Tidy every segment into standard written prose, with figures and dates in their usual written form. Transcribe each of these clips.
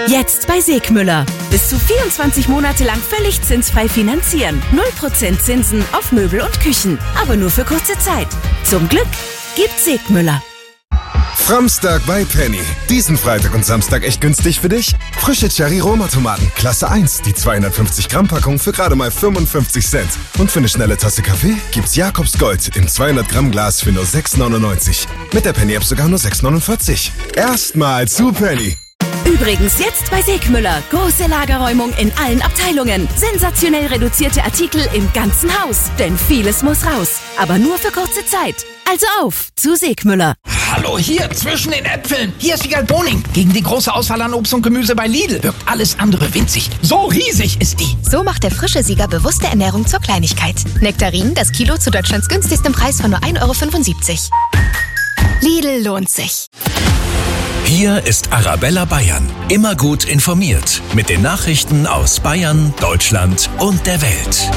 Jetzt bei Segmüller. Bis zu 24 Monate lang völlig zinsfrei finanzieren. 0% Zinsen auf Möbel und Küchen. Aber nur für kurze Zeit. Zum Glück gibt Segmüller. Framstag bei Penny. Diesen Freitag und Samstag echt günstig für dich? Frische Cherry-Roma-Tomaten, Klasse 1, die 250 Gramm Packung für gerade mal 55 Cent. Und für eine schnelle Tasse Kaffee gibt's Jakobs Gold im 200 Gramm Glas für nur 6,99. Mit der Penny-App sogar nur 6,49. Erstmal zu Penny. Übrigens jetzt bei Segmüller. Große Lagerräumung in allen Abteilungen. Sensationell reduzierte Artikel im ganzen Haus. Denn vieles muss raus. Aber nur für kurze Zeit. Also auf zu Segmüller. Hallo, hier zwischen den Äpfeln. Hier ist Wiegald Boning. Gegen die große Auswahl an Obst und Gemüse bei Lidl wirkt alles andere winzig. So riesig ist die. So macht der frische Sieger bewusste Ernährung zur Kleinigkeit. Nektarinen, das Kilo zu Deutschlands günstigstem Preis von nur 1,75 €. Lidl lohnt sich. Hier ist Arabella Bayern. Immer gut informiert. Mit den Nachrichten aus Bayern, Deutschland und der Welt.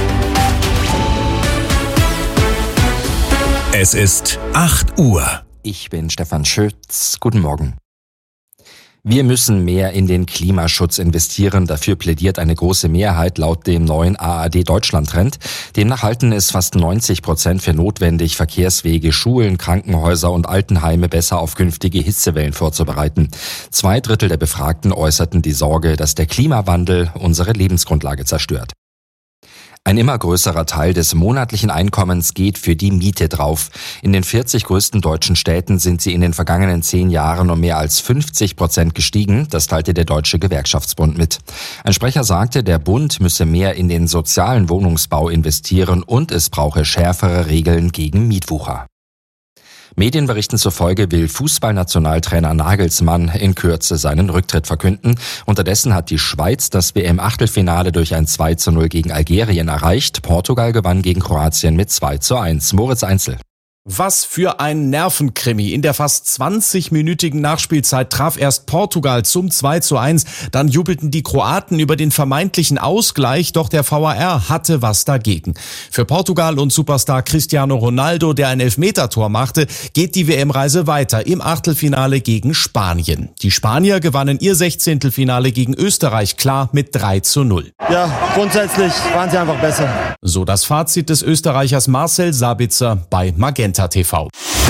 Es ist 8 Uhr. Ich bin Stefan Schütz. Guten Morgen. Wir müssen mehr in den Klimaschutz investieren. Dafür plädiert eine große Mehrheit laut dem neuen ARD-Deutschland-Trend. Demnach halten es fast 90% für notwendig, Verkehrswege, Schulen, Krankenhäuser und Altenheime besser auf künftige Hitzewellen vorzubereiten. 2/3 der Befragten äußerten die Sorge, dass der Klimawandel unsere Lebensgrundlage zerstört. Ein immer größerer Teil des monatlichen Einkommens geht für die Miete drauf. In den 40 größten deutschen Städten sind sie in den vergangenen 10 Jahren um mehr als 50% gestiegen. Das teilte der Deutsche Gewerkschaftsbund mit. Ein Sprecher sagte, der Bund müsse mehr in den sozialen Wohnungsbau investieren und es brauche schärfere Regeln gegen Mietwucher. Medienberichten zufolge will Fußballnationaltrainer Nagelsmann in Kürze seinen Rücktritt verkünden. Unterdessen hat die Schweiz das WM-Achtelfinale durch ein 2:0 gegen Algerien erreicht. Portugal gewann gegen Kroatien mit 2:1. Moritz Einzel. Was für ein Nervenkrimi. In der fast 20-minütigen Nachspielzeit traf erst Portugal zum 2:1. Dann jubelten die Kroaten über den vermeintlichen Ausgleich, doch der VAR hatte was dagegen. Für Portugal und Superstar Cristiano Ronaldo, der ein Elfmetertor machte, geht die WM-Reise weiter im Achtelfinale gegen Spanien. Die Spanier gewannen ihr 16. Finale gegen Österreich klar mit 3:0. Ja, grundsätzlich waren sie einfach besser. So das Fazit des Österreichers Marcel Sabitzer bei Magenta TV.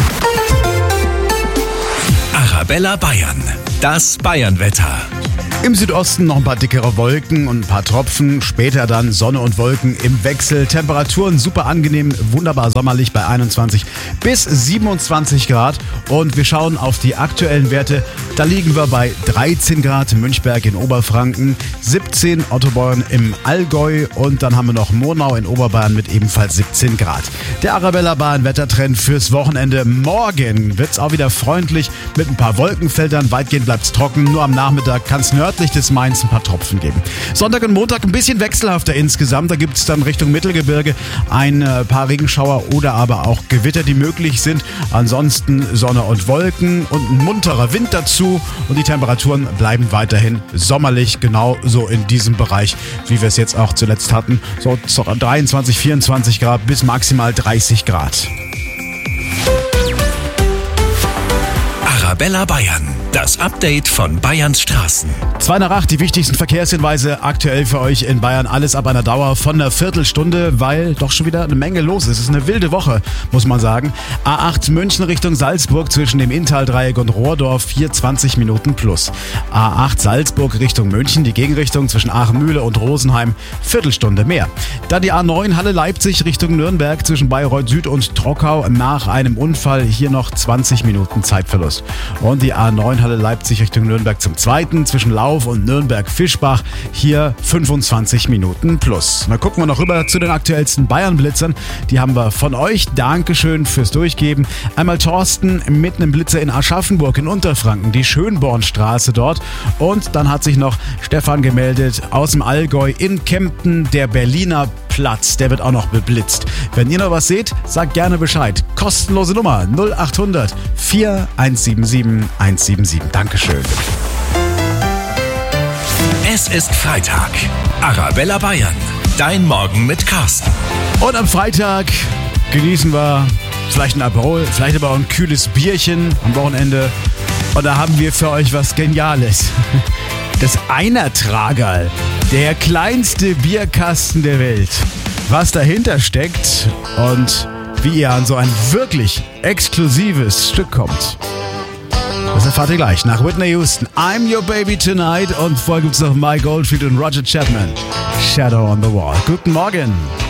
Arabella Bayern. Das Bayernwetter. Im Südosten noch ein paar dickere Wolken und ein paar Tropfen. Später dann Sonne und Wolken im Wechsel. Temperaturen super angenehm, wunderbar sommerlich bei 21 bis 27 Grad. Und wir schauen auf die aktuellen Werte. Da liegen wir bei 13 Grad Münchberg in Oberfranken, 17 Ottoborn im Allgäu und dann haben wir noch Murnau in Oberbayern mit ebenfalls 17 Grad. Der Arabella Bayern Wettertrend fürs Wochenende. Morgen wird's auch wieder freundlich mit ein paar Wolkenfeldern. Weitgehend bleibt's trocken. Nur am Nachmittag kann's nördlich des Mains ein paar Tropfen geben. Sonntag und Montag ein bisschen wechselhafter insgesamt. Da gibt es dann Richtung Mittelgebirge ein paar Regenschauer oder aber auch Gewitter, die möglich sind. Ansonsten Sonne und Wolken und ein munterer Wind dazu. Und die Temperaturen bleiben weiterhin sommerlich, genauso in diesem Bereich, wie wir es jetzt auch zuletzt hatten. So 23, 24 Grad bis maximal 30 Grad. Arabella Bayern. Das Update von Bayerns Straßen. 7:02, die wichtigsten Verkehrshinweise aktuell für euch in Bayern. Alles ab einer Dauer von einer Viertelstunde, weil doch schon wieder eine Menge los ist. Es ist eine wilde Woche, muss man sagen. A8 München Richtung Salzburg zwischen dem Inntal-Dreieck und Rohrdorf, 20 Minuten plus. A8 Salzburg Richtung München, die Gegenrichtung zwischen Aachen-Mühle und Rosenheim, Viertelstunde mehr. Dann die A9 Halle Leipzig Richtung Nürnberg zwischen Bayreuth Süd und Trockau nach einem Unfall. Hier noch 20 Minuten Zeitverlust. Und die A9 Halle Leipzig Richtung Nürnberg zum Zweiten zwischen Lauf und Nürnberg-Fischbach. Hier 25 Minuten plus. Dann gucken wir noch rüber zu den aktuellsten Bayern-Blitzern. Die haben wir von euch. Dankeschön fürs Durchgeben. Einmal Thorsten mitten im Blitzer in Aschaffenburg in Unterfranken, die Schönbornstraße dort. Und dann hat sich noch Stefan gemeldet aus dem Allgäu in Kempten, der Berliner Platz. Der wird auch noch beblitzt. Wenn ihr noch was seht, sagt gerne Bescheid. Kostenlose Nummer 0800 4177 177. Dankeschön. Es ist Freitag. Arabella Bayern. Dein Morgen mit Carsten. Und am Freitag genießen wir vielleicht ein Aperol, vielleicht aber auch ein kühles Bierchen am Wochenende. Und da haben wir für euch was Geniales. Das Einertragerl, der kleinste Bierkasten der Welt. Was dahinter steckt und wie ihr an so ein wirklich exklusives Stück kommt. Das erfahrt ihr gleich nach Whitney Houston. I'm Your Baby Tonight und vorher gibt's noch Mike Oldfield und Roger Chapman. Shadow on the Wall. Guten Morgen.